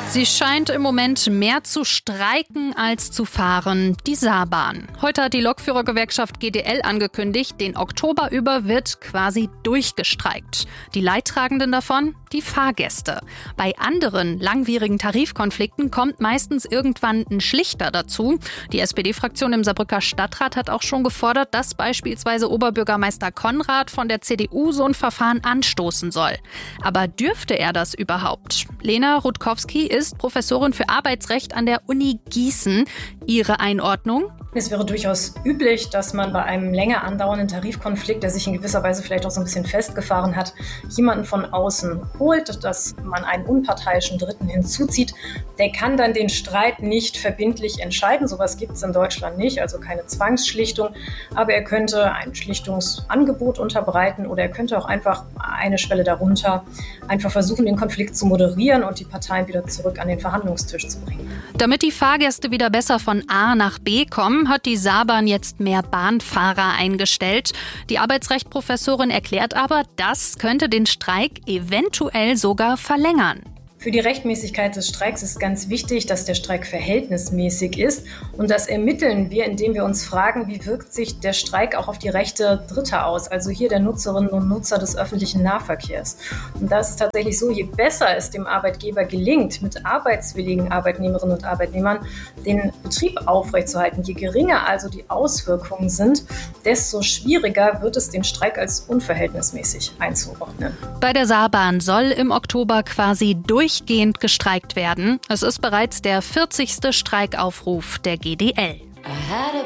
Sie scheint im Moment mehr zu streiken als zu fahren, die Saarbahn. Heute hat die Lokführergewerkschaft GDL angekündigt, den Oktober über wird quasi durchgestreikt. Die Leidtragenden davon? Die Fahrgäste. Bei anderen langwierigen Tarifkonflikten kommt meistens irgendwann ein Schlichter dazu. Die SPD-Fraktion im Saarbrücker Stadtrat hat auch schon gefordert, dass beispielsweise Oberbürgermeister Konrad von der CDU so ein Verfahren anstoßen soll. Aber dürfte er das überhaupt? Lena Rutkowski ist Professorin für Arbeitsrecht an der Uni Gießen. Ihre Einordnung? Es wäre durchaus üblich, dass man bei einem länger andauernden Tarifkonflikt, der sich in gewisser Weise vielleicht auch so ein bisschen festgefahren hat, jemanden von außen holt, dass man einen unparteiischen Dritten hinzuzieht. Der kann dann den Streit nicht verbindlich entscheiden. Sowas gibt es in Deutschland nicht, also keine Zwangsschlichtung. Aber er könnte ein Schlichtungsangebot unterbreiten oder er könnte auch einfach eine Schwelle darunter einfach versuchen, den Konflikt zu moderieren und die Parteien wieder zurück an den Verhandlungstisch zu bringen. Damit die Fahrgäste wieder besser von A nach B kommen, hat die Saarbahn jetzt mehr Bahnfahrer eingestellt. Die Arbeitsrechtprofessorin erklärt aber, das könnte den Streik eventuell sogar verlängern. Für die Rechtmäßigkeit des Streiks ist ganz wichtig, dass der Streik verhältnismäßig ist. Und das ermitteln wir, indem wir uns fragen, wie wirkt sich der Streik auch auf die Rechte Dritter aus, also hier der Nutzerinnen und Nutzer des öffentlichen Nahverkehrs. Und da ist es tatsächlich so, je besser es dem Arbeitgeber gelingt, mit arbeitswilligen Arbeitnehmerinnen und Arbeitnehmern den Betrieb aufrechtzuerhalten, je geringer also die Auswirkungen sind, desto schwieriger wird es, den Streik als unverhältnismäßig einzuordnen. Bei der Saarbahn soll im Oktober quasi durchgehend gestreikt werden. Es ist bereits der 40. Streikaufruf der GDL.